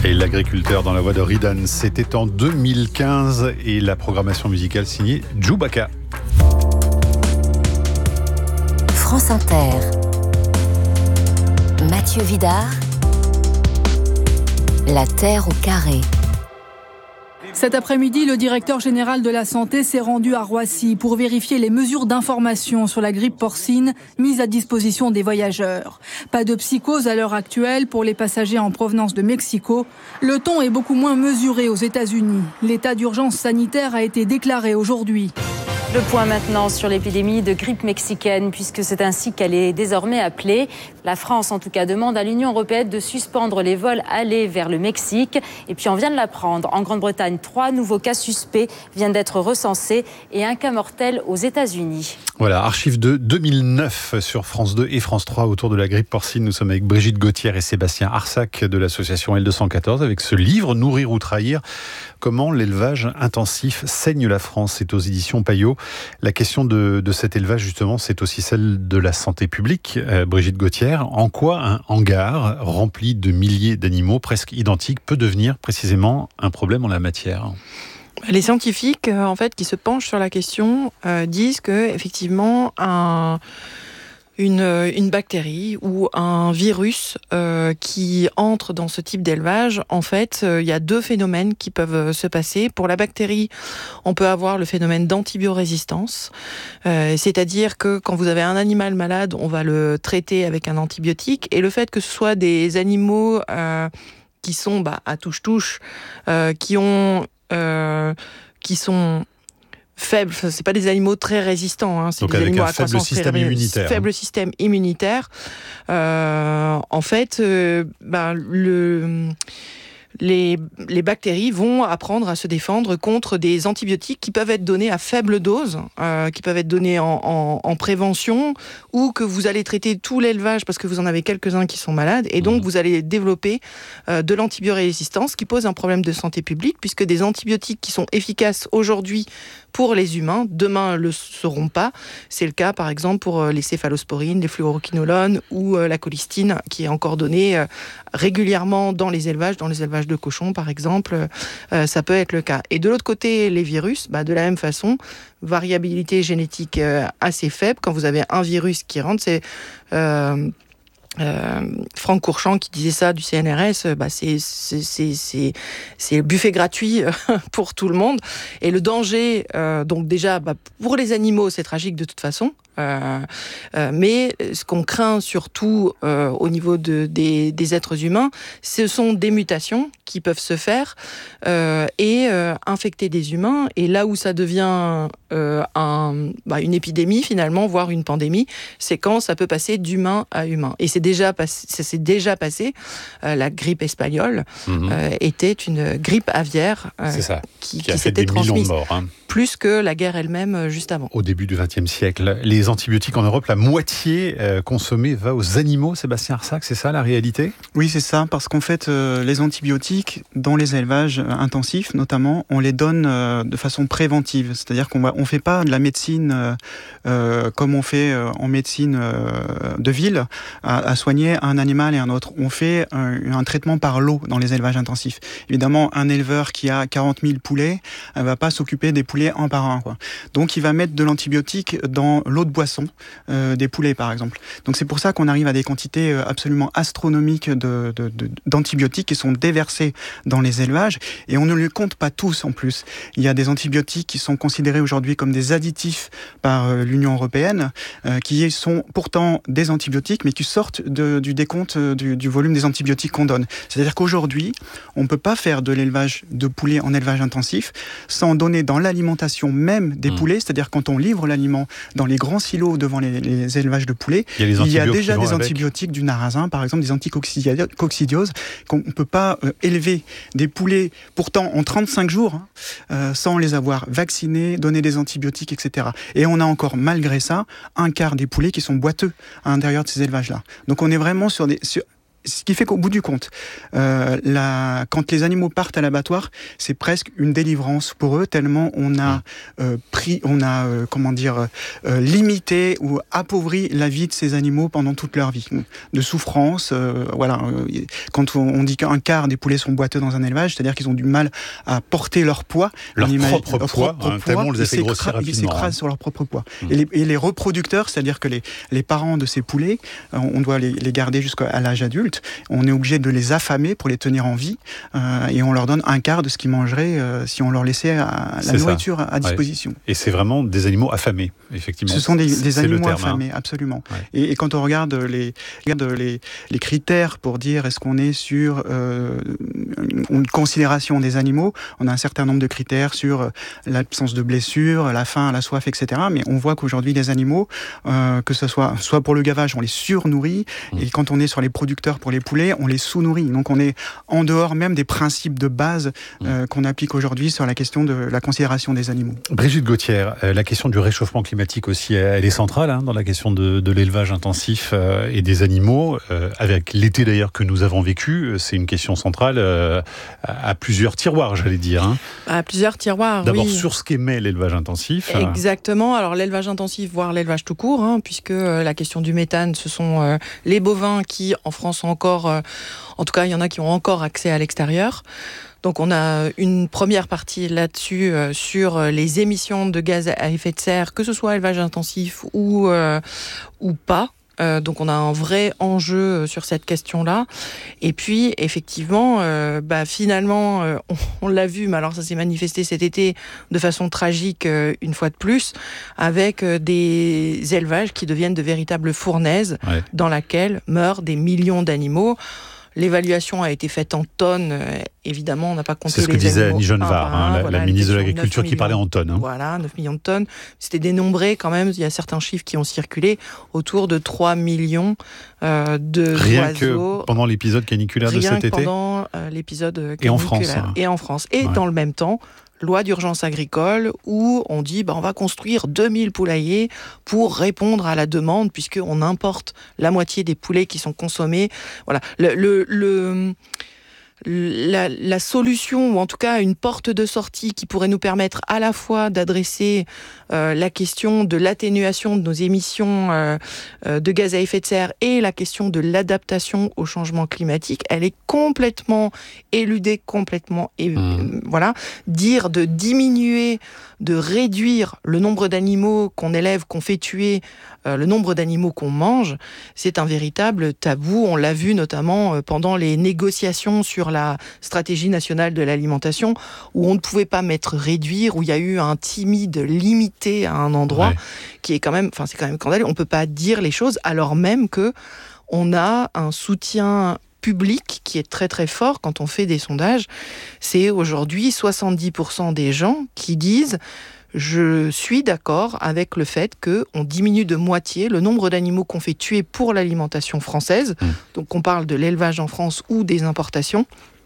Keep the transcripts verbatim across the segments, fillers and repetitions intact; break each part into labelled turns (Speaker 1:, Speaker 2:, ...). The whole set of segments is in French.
Speaker 1: Et l'agriculteur dans la voix de Ridan, c'était en deux mille quinze et la programmation musicale signée Djoubaka.
Speaker 2: France Inter. Mathieu Vidard. La Terre au carré.
Speaker 3: Cet après-midi, le directeur général de la Santé s'est rendu à Roissy pour vérifier les mesures d'information sur la grippe porcine mises à disposition des voyageurs. Pas de psychose à l'heure actuelle pour les passagers en provenance de Mexico. Le ton est beaucoup moins mesuré aux États-Unis. L'état d'urgence sanitaire a été déclaré aujourd'hui.
Speaker 4: Le point maintenant sur l'épidémie de grippe mexicaine, puisque c'est ainsi qu'elle est désormais appelée. La France, en tout cas, demande à l'Union européenne de suspendre les vols allés vers le Mexique. Et puis on vient de l'apprendre, en Grande-Bretagne, trois nouveaux cas suspects viennent d'être recensés et un cas mortel aux États-Unis.
Speaker 1: Voilà, archive de deux mille neuf sur France deux et France trois autour de la grippe porcine. Nous sommes avec Brigitte Gauthier et Sébastien Arsac de l'association L deux cent quatorze avec ce livre, Nourrir ou trahir, comment l'élevage intensif saigne la France. C'est aux éditions Payot. La question de, de cet élevage, justement, c'est aussi celle de la santé publique. Euh, Brigitte Gauthier, en quoi un hangar rempli de milliers d'animaux presque identiques peut devenir précisément un problème en la matière ?
Speaker 5: Les scientifiques, en fait, qui se penchent sur la question, euh, disent que effectivement un Une, une bactérie ou un virus euh, qui entre dans ce type d'élevage, en fait, euh, il y a deux phénomènes qui peuvent se passer. Pour la bactérie, on peut avoir le phénomène d'antibiorésistance, euh, c'est-à-dire que quand vous avez un animal malade, on va le traiter avec un antibiotique, et le fait que ce soit des animaux euh, qui sont bah, à touche-touche, euh, qui ont, euh, qui sont faibles, c'est pas des animaux très résistants, hein, c'est
Speaker 1: donc
Speaker 5: des
Speaker 1: avec
Speaker 5: animaux
Speaker 1: un
Speaker 5: à
Speaker 1: faible
Speaker 5: croissance
Speaker 1: système
Speaker 5: très,
Speaker 1: immunitaire.
Speaker 5: Faible
Speaker 1: hein.
Speaker 5: système immunitaire. Euh, en fait, euh, ben, le... Les, les bactéries vont apprendre à se défendre contre des antibiotiques qui peuvent être donnés à faible dose, euh, qui peuvent être donnés en, en, en prévention, ou que vous allez traiter tout l'élevage parce que vous en avez quelques-uns qui sont malades, et donc mmh. vous allez développer euh, de l'antibiorésistance qui pose un problème de santé publique, puisque des antibiotiques qui sont efficaces aujourd'hui pour les humains, demain ne le seront pas. C'est le cas par exemple pour les céphalosporines, les fluoroquinolones ou euh, la colistine qui est encore donnée euh, régulièrement dans les élevages, dans les élevages de cochons par exemple, euh, ça peut être le cas. Et de l'autre côté, les virus, bah, de la même façon, variabilité génétique euh, assez faible. Quand vous avez un virus qui rentre, c'est... Euh, Euh, Franck Courchamp qui disait ça du C N R S, bah c'est c'est c'est c'est c'est buffet gratuit pour tout le monde, et le danger euh, donc déjà bah, pour les animaux c'est tragique de toute façon, euh, euh, mais ce qu'on craint surtout euh, au niveau de des des êtres humains, ce sont des mutations qui peuvent se faire euh, et euh, infecter des humains, et là où ça devient euh, un bah, une épidémie finalement, voire une pandémie, c'est quand ça peut passer d'humain à humain. Et c'est déjà passé, ça s'est déjà passé. Euh, la grippe espagnole mmh. euh, était une grippe aviaire euh,
Speaker 1: c'est ça,
Speaker 5: qui,
Speaker 1: qui,
Speaker 5: qui
Speaker 1: a
Speaker 5: s'était
Speaker 1: fait des
Speaker 5: transmise.
Speaker 1: millions de morts. Hein.
Speaker 5: Plus que la guerre elle-même euh, juste avant.
Speaker 1: Au début du vingtième siècle, les antibiotiques en Europe, la moitié euh, consommée va aux animaux. Sébastien Arsac, c'est ça la réalité ?
Speaker 6: Oui, c'est ça, parce qu'en fait, euh, les antibiotiques, dans les élevages euh, intensifs notamment, on les donne euh, de façon préventive. C'est-à-dire qu'on ne fait pas de la médecine euh, euh, comme on fait euh, en médecine euh, de ville, à, à soigner un animal et un autre. On fait un, un traitement par lot dans les élevages intensifs. Évidemment, un éleveur qui a quarante mille poulets ne va pas s'occuper des poulets un par un, quoi. Donc il va mettre de l'antibiotique dans l'eau de boisson euh, des poulets par exemple. Donc c'est pour ça qu'on arrive à des quantités absolument astronomiques de, de, de, d'antibiotiques qui sont déversés dans les élevages, et on ne les compte pas tous en plus. Il y a des antibiotiques qui sont considérés aujourd'hui comme des additifs par euh, l'Union européenne, euh, qui sont pourtant des antibiotiques mais qui sortent de, du décompte euh, du, du volume des antibiotiques qu'on donne. C'est-à-dire qu'aujourd'hui, on ne peut pas faire de l'élevage de poulets en élevage intensif sans donner dans l'alimentation même des mmh. poulets, c'est-à-dire quand on livre l'aliment dans les grands silos devant les, les élevages de poulets, il y a, il y a déjà des avec. antibiotiques du narasin, par exemple des anticoccidioses, qu'on ne peut pas euh, élever des poulets pourtant en trente-cinq jours hein, euh, sans les avoir vaccinés, donner des antibiotiques, et cetera. Et on a encore, malgré ça, un quart des poulets qui sont boiteux à l'intérieur de ces élevages-là. Donc on est vraiment sur des... Sur ce qui fait qu'au bout du compte, euh, la, quand les animaux partent à l'abattoir, c'est presque une délivrance pour eux, tellement on a euh, pris, on a euh, comment dire, euh, limité ou appauvri la vie de ces animaux pendant toute leur vie, de souffrance. Euh, voilà, euh, quand on, on dit qu'un quart des poulets sont boiteux dans un élevage, c'est-à-dire qu'ils ont du mal à porter leur poids,
Speaker 1: leur
Speaker 6: on
Speaker 1: propre
Speaker 6: imagine,
Speaker 1: poids,
Speaker 6: leur propre
Speaker 1: hein, tellement on les a fait grossir rapidement.
Speaker 6: Ils s'écrasent sur leur propre poids.
Speaker 1: Mmh.
Speaker 6: Et, les, et les reproducteurs, c'est-à-dire que les, les parents de ces poulets, euh, on doit les, les garder jusqu'à l'âge adulte. On est obligé de les affamer pour les tenir en vie, euh, et on leur donne un quart de ce qu'ils mangeraient euh, si on leur laissait à, la
Speaker 1: c'est
Speaker 6: nourriture
Speaker 1: ça.
Speaker 6: à disposition.
Speaker 1: Ouais. Et c'est vraiment des animaux affamés, effectivement.
Speaker 6: Ce sont des, des animaux
Speaker 1: le terme,
Speaker 6: affamés,
Speaker 1: hein.
Speaker 6: absolument.
Speaker 1: Ouais.
Speaker 6: Et, et quand on regarde les, regarde les, les critères pour dire est-ce qu'on est sur euh, une considération des animaux, on a un certain nombre de critères sur l'absence de blessures, la faim, la soif, et cetera. Mais on voit qu'aujourd'hui, les animaux, euh, que ce soit soit pour le gavage, on les surnourrit, mmh. et quand on est sur les producteurs pour les poulets, on les sous-nourrit. Donc on est en dehors même des principes de base euh, mmh. qu'on applique aujourd'hui sur la question de la considération des animaux.
Speaker 1: Brigitte Gauthier, euh, la question du réchauffement climatique aussi, elle est centrale hein, dans la question de, de l'élevage intensif euh, et des animaux. Euh, avec l'été d'ailleurs que nous avons vécu, c'est une question centrale euh, à, à plusieurs tiroirs, j'allais dire. Hein.
Speaker 5: À plusieurs tiroirs,
Speaker 1: D'abord
Speaker 5: oui.
Speaker 1: sur ce qu'émet l'élevage intensif.
Speaker 5: Exactement. Alors l'élevage intensif, voire l'élevage tout court, hein, puisque euh, la question du méthane, ce sont euh, les bovins qui, en France, ont encore, euh, en tout cas, il y en a qui ont encore accès à l'extérieur. Donc on a une première partie là-dessus euh, sur les émissions de gaz à effet de serre, que ce soit élevage intensif ou, euh, ou pas. Euh, donc on a un vrai enjeu sur cette question-là. Et puis effectivement, euh, bah, finalement, euh, on, on l'a vu, mais alors ça s'est manifesté cet été de façon tragique euh, une fois de plus, avec euh, des élevages qui deviennent de véritables fournaises, ouais. dans laquelle meurent des millions d'animaux. L'évaluation a été faite en tonnes. Évidemment, on n'a pas compté les animaux.
Speaker 1: C'est ce que disait Annie Genevard, hein, la,
Speaker 5: voilà,
Speaker 1: la ministre de l'Agriculture, qui parlait en tonnes. Hein.
Speaker 5: Voilà, neuf millions de tonnes. C'était dénombré quand même. Il y a certains chiffres qui ont circulé autour de trois millions euh, de
Speaker 1: Rien
Speaker 5: oiseaux.
Speaker 1: Que pendant l'épisode caniculaire de cet été.
Speaker 5: Rien que pendant euh, l'épisode caniculaire.
Speaker 1: Et en France. Hein.
Speaker 5: Et en France. Et ouais. dans le même temps, loi d'urgence agricole où on dit bah, on va construire deux mille poulaillers pour répondre à la demande puisqu'on importe la moitié des poulets qui sont consommés. Voilà. Le, le, le, la, la solution, ou en tout cas une porte de sortie qui pourrait nous permettre à la fois d'adresser euh, la question de l'atténuation de nos émissions euh, euh, de gaz à effet de serre et la question de l'adaptation au changement climatique, elle est complètement éludée, complètement... Et, mmh. euh, voilà. Dire de diminuer, de réduire le nombre d'animaux qu'on élève, qu'on fait tuer, euh, le nombre d'animaux qu'on mange, c'est un véritable tabou. On l'a vu notamment euh, pendant les négociations sur la stratégie nationale de l'alimentation, où on ne pouvait pas mettre réduire, où il y a eu un timide limité à un endroit, ouais. qui est quand même, enfin c'est quand même scandaleux. On peut pas dire les choses alors même que on a un soutien public qui est très très fort quand on fait des sondages. C'est aujourd'hui soixante-dix pour cent des gens qui disent je suis d'accord avec le fait qu'on diminue de moitié le nombre d'animaux qu'on fait tuer pour l'alimentation française. Mmh. Donc on parle de l'élevage en France ou des importations.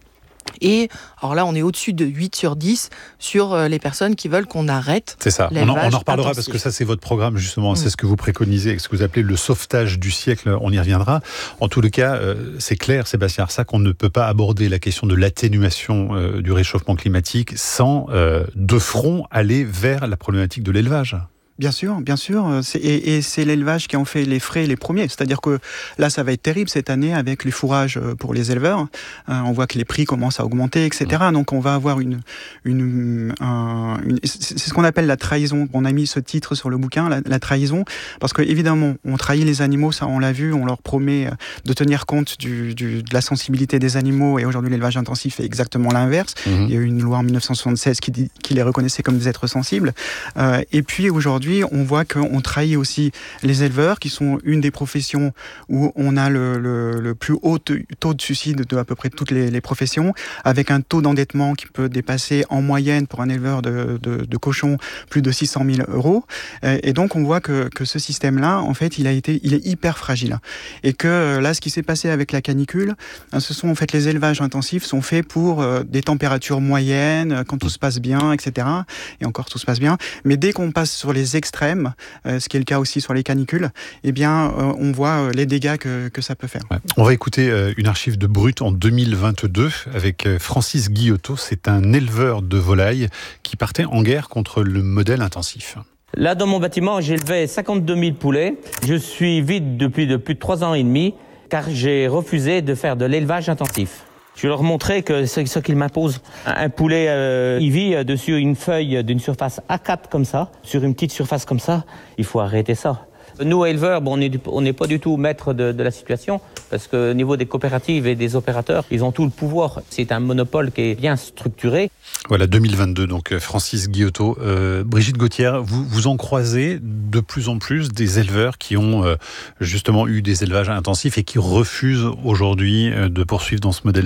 Speaker 5: Et alors là, on est au-dessus de huit sur dix sur les personnes qui veulent qu'on arrête.
Speaker 1: C'est ça, on en, on en reparlera
Speaker 5: intensif.
Speaker 1: Parce que ça, c'est votre programme, justement.
Speaker 5: Mmh.
Speaker 1: C'est ce que vous préconisez, ce que vous appelez le sauvetage du siècle. On y reviendra. En tout cas, euh, c'est clair, Sébastien Arsac, qu'on ne peut pas aborder la question de l'atténuation euh, du réchauffement climatique sans, euh, de front, aller vers la problématique de l'élevage.
Speaker 6: Bien sûr, bien sûr. C'est, et, et c'est l'élevage qui en fait les frais les premiers. C'est-à-dire que là, ça va être terrible cette année avec les fourrages pour les éleveurs. Euh, on voit que les prix commencent à augmenter, et cetera. Donc, on va avoir une... une, un, une c'est ce qu'on appelle la trahison. On a mis ce titre sur le bouquin, la, la trahison, parce que évidemment, on trahit les animaux, ça on l'a vu, on leur promet de tenir compte du, du, de la sensibilité des animaux, et aujourd'hui, l'élevage intensif fait exactement l'inverse. Mmh. Il y a eu une loi en dix-neuf cent soixante-seize qui, dit, qui les reconnaissait comme des êtres sensibles. Euh, et puis, aujourd'hui, on voit qu'on trahit aussi les éleveurs, qui sont une des professions où on a le, le, le plus haut taux de suicide de à peu près toutes les, les professions, avec un taux d'endettement qui peut dépasser en moyenne pour un éleveur de, de, de cochons plus de six cent mille euros. Et donc on voit que, que ce système-là, en fait, il a été, il est hyper fragile. Et que là, ce qui s'est passé avec la canicule, ce sont en fait les élevages intensifs sont faits pour des températures moyennes, quand tout se passe bien, et cetera. Et encore tout se passe bien. Mais dès qu'on passe sur les extrêmes, euh, ce qui est le cas aussi sur les canicules, eh bien, euh, on voit les dégâts que, que ça peut faire.
Speaker 1: Ouais. On va écouter euh, une archive de Brut en deux mille vingt-deux avec euh, Francis Guillotot. C'est un éleveur de volailles qui partait en guerre contre le modèle intensif.
Speaker 7: Là, dans mon bâtiment, j'élevais cinquante-deux mille poulets. Je suis vide depuis de plus de trois ans et demi, car j'ai refusé de faire de l'élevage intensif. Je leur montrais que c'est ce qu'ils m'imposent. Un poulet, euh, il vit dessus une feuille d'une surface A quatre comme ça, sur une petite surface comme ça. Il faut arrêter ça. Nous, éleveurs, bon, on n'est pas du tout maître de, de la situation, parce qu'au niveau des coopératives et des opérateurs, ils ont tout le pouvoir. C'est un monopole qui est bien structuré.
Speaker 1: Voilà, deux mille vingt-deux, donc Francis Guillotot. Euh, Brigitte Gauthier, vous, vous en croisez de plus en plus des éleveurs qui ont euh, justement eu des élevages intensifs et qui refusent aujourd'hui euh, de poursuivre dans ce modèle-là ?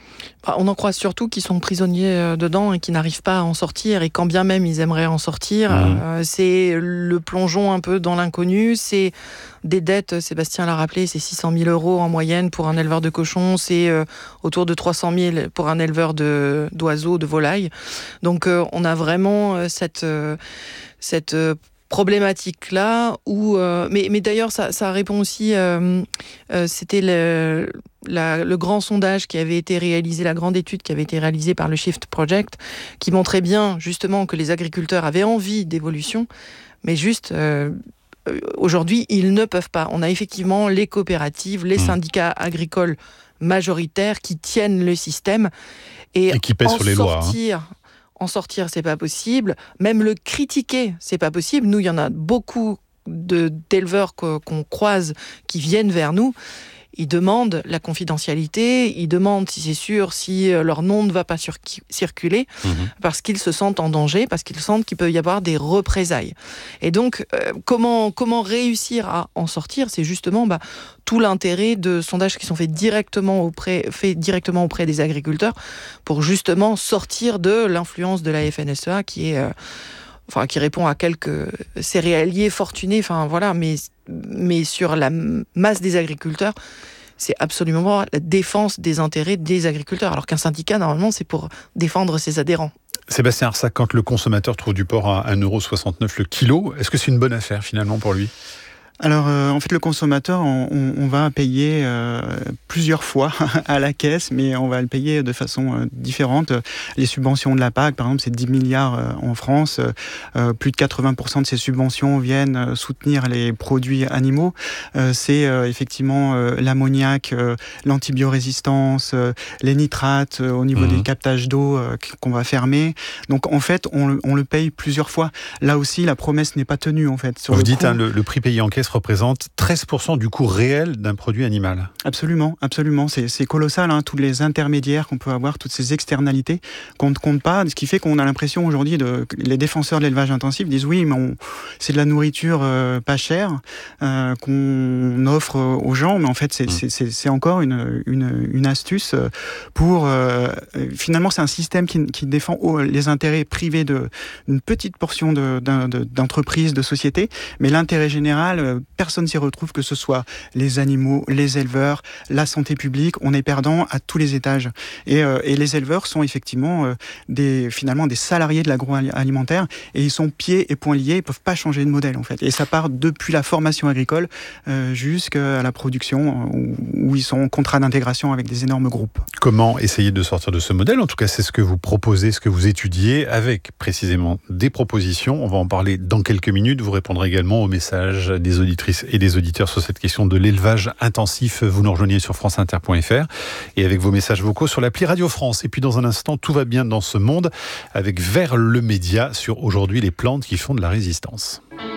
Speaker 5: On en croise surtout qui sont prisonniers dedans et qui n'arrivent pas à en sortir, et quand bien même ils aimeraient en sortir, mmh. euh, c'est le plongeon un peu dans l'inconnu, c'est des dettes, Sébastien l'a rappelé, c'est six cent mille euros en moyenne pour un éleveur de cochons, c'est euh, autour de trois cent mille pour un éleveur de, d'oiseaux, de volailles. Donc euh, on a vraiment euh, cette... Euh, cette euh, problématique là où euh, mais mais d'ailleurs ça ça répond aussi euh, euh, c'était le la, le grand sondage qui avait été réalisé, la grande étude qui avait été réalisée par le Shift Project, qui montrait bien justement que les agriculteurs avaient envie d'évolution, mais juste euh, aujourd'hui ils ne peuvent pas. On a effectivement les coopératives, les mmh. syndicats agricoles majoritaires qui tiennent le système et,
Speaker 1: et qui pèsent sur les
Speaker 5: sortir,
Speaker 1: lois. Hein.
Speaker 5: En sortir, c'est pas possible. Même le critiquer, c'est pas possible. Nous, il y en a beaucoup de, d'éleveurs qu'on croise qui viennent vers nous. Ils demandent la confidentialité, ils demandent si c'est sûr, si leur nom ne va pas sur- circuler, mmh. parce qu'ils se sentent en danger, parce qu'ils sentent qu'il peut y avoir des représailles. Et donc, euh, comment, comment réussir à en sortir ? C'est justement bah, tout l'intérêt de sondages qui sont faits directement auprès, faits directement auprès des agriculteurs, pour justement sortir de l'influence de la F N S E A, qui est... Euh, Enfin, qui répond à quelques céréaliers fortunés, enfin voilà, mais, mais sur la masse des agriculteurs, c'est absolument la défense des intérêts des agriculteurs, alors qu'un syndicat, normalement, c'est pour défendre ses adhérents.
Speaker 1: Sébastien Arsac, quand le consommateur trouve du porc à un euro soixante-neuf le kilo, est-ce que c'est une bonne affaire finalement pour lui ?
Speaker 6: Alors, euh, en fait, le consommateur, on, on va payer euh, plusieurs fois à la caisse, mais on va le payer de façon euh, différente. Les subventions de la P A C, par exemple, c'est dix milliards euh, en France. Euh, plus de quatre-vingts pour cent de ces subventions viennent euh, soutenir les produits animaux. Euh, c'est euh, effectivement euh, l'ammoniac, euh, l'antibiorésistance, euh, les nitrates euh, au niveau mmh. des captages d'eau euh, qu'on va fermer. Donc, en fait, on le, on le paye plusieurs fois. Là aussi, la promesse n'est pas tenue, en fait. Sur
Speaker 1: Vous
Speaker 6: le
Speaker 1: dites,
Speaker 6: coût,
Speaker 1: hein, le, le prix payé en caisse représente treize pour cent du coût réel d'un produit animal.
Speaker 6: Absolument, absolument. C'est, c'est colossal, hein, tous les intermédiaires qu'on peut avoir, toutes ces externalités qu'on ne compte pas, ce qui fait qu'on a l'impression aujourd'hui, de, les défenseurs de l'élevage intensif disent oui, mais on, c'est de la nourriture euh, pas chère euh, qu'on offre aux gens, mais en fait c'est, mmh. c'est, c'est, c'est encore une, une, une astuce pour... Euh, finalement, c'est un système qui, qui défend les intérêts privés de, d'une petite portion de, d'un, de, d'entreprises, de sociétés, mais l'intérêt général, personne s'y retrouve, que ce soit les animaux, les éleveurs, la santé publique, on est perdant à tous les étages. Et, euh, et les éleveurs sont effectivement euh, des, finalement des salariés de l'agroalimentaire, et ils sont pieds et poings liés, ils ne peuvent pas changer de modèle en fait. Et ça part depuis la formation agricole euh, jusqu'à la production, où, où ils sont en contrat d'intégration avec des énormes groupes. Comment
Speaker 1: essayer de sortir de ce modèle ? En tout cas, c'est ce que vous proposez, ce que vous étudiez, avec précisément des propositions. On va en parler dans quelques minutes. Vous répondrez également aux messages des auditrices et des auditeurs sur cette question de l'élevage intensif. Vous nous rejoignez sur franceinter point f r et avec vos messages vocaux sur l'appli Radio France. Et puis dans un instant, tout va bien dans ce monde avec Vers le Média sur aujourd'hui les plantes qui font de la résistance.